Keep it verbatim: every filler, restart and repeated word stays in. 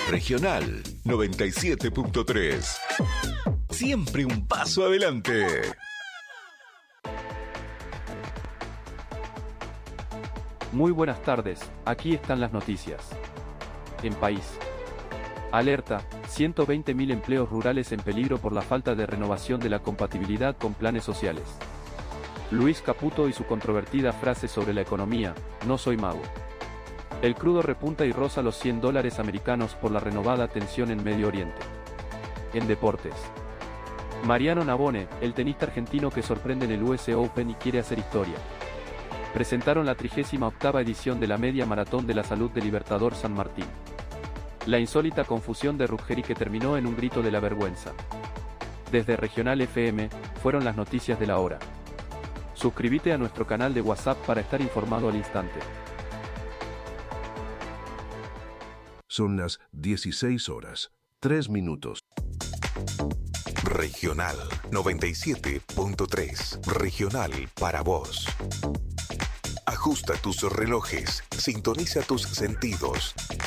Regional noventa y siete punto tres. Siempre un paso adelante. Muy buenas tardes, aquí están las noticias. En país. Alerta, ciento veinte mil empleos rurales en peligro por la falta de renovación de la compatibilidad con planes sociales. Luis Caputo y su controvertida frase sobre la economía, no soy mago. El crudo repunta y roza los cien dólares americanos por la renovada tensión en Medio Oriente. En deportes. Mariano Navone, el tenista argentino que sorprende en el U S Open y quiere hacer historia. Presentaron la trigésima octava edición de la Media Maratón de la Salud de Libertador San Martín. La insólita confusión de Ruggeri que terminó en un grito de la vergüenza. Desde Regional F M, fueron las noticias de la hora. Suscríbete a nuestro canal de WhatsApp para estar informado al instante. Son las dieciséis horas, tres minutos. Regional noventa y siete punto tres. Regional para vos. Ajusta tus relojes, sintoniza tus sentidos.